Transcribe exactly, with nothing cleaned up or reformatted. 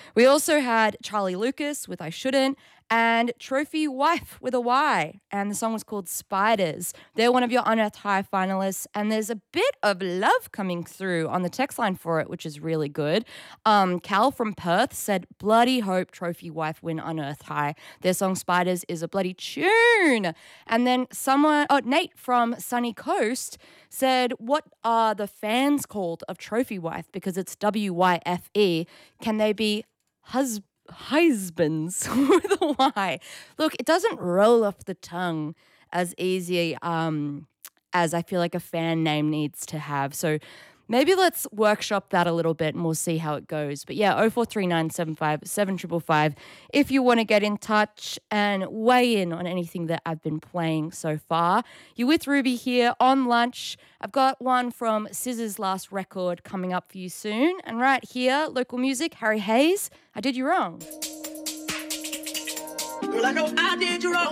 We also had Charlie Lucas with I Shouldn't and Trophy Wife with a Y. And the song was called Spiders. They're one of your Unearthed High finalists. And there's a bit of love coming through on the text line for it, which is really good. Um, Cal from Perth said, bloody hope Trophy Wife win Unearthed High. Their song Spiders is a bloody tune. And then someone, oh, Nate from Sunny Coast said, what are the fans called of Trophy Wife? Because it's W Y F E. Can they be husbands? Husbands with a Y. Look, it doesn't roll off the tongue as easy um, as I feel like a fan name needs to have. So maybe let's workshop that a little bit and we'll see how it goes. But yeah, oh four three nine seven five seven five five if you want to get in touch and weigh in on anything that I've been playing so far. You're with Ruby here on lunch. I've got one from S Z A's last record coming up for you soon. And right here, local music, Harry Hayes, I Did You Wrong. Girl, I know I did you wrong.